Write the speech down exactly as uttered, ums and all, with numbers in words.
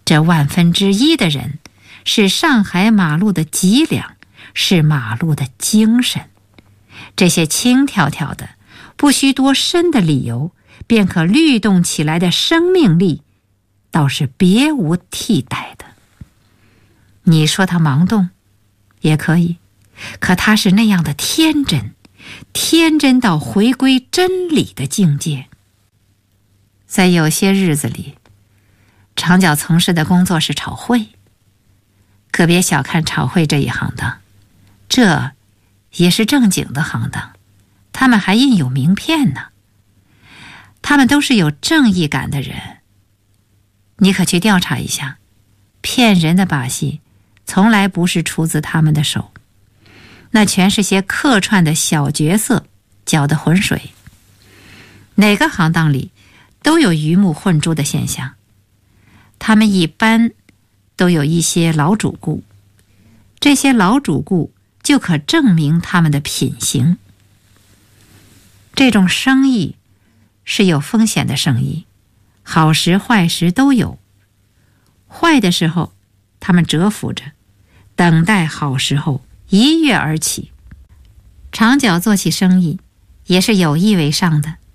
这万分之一的人是上海马路的脊梁，是马路的精神。这些轻条条的不需多深的理由便可律动起来的生命力，倒是别无替代的。你说他盲动也可以，可他是那样的天真，天真到回归真理的境界。在有些日子里，长脚从事的工作是炒汇，可别小看炒汇这一行当，这也是正经的行当，他们还印有名片呢。他们都是有正义感的人，你可去调查一下，骗人的把戏从来不是出自他们的手，那全是些客串的小角色搅的浑水。哪个行当里都有鱼目混珠的现象，他们一般都有一些老主顾，这些老主顾就可证明他们的品行。这种生意是有风险的生意，好时坏时都有。坏的时候他们蛰伏着，等待好时候一跃而起。长脚做起生意也是有意为上的，